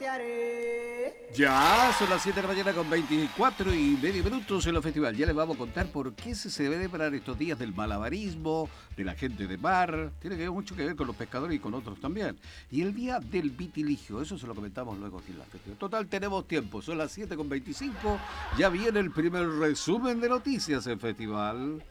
Ya son las 7 de la mañana con 24 y medio minutos en el festival. Ya les vamos a contar por qué se celebran estos días del malabarismo, de la gente de mar. Tiene que ver mucho que ver con los pescadores y con otros también. Y el día del vitiligio, eso se lo comentamos luego aquí en la festival. Total, tenemos tiempo, son las 7 con 25. Ya viene el primer resumen de noticias en festival.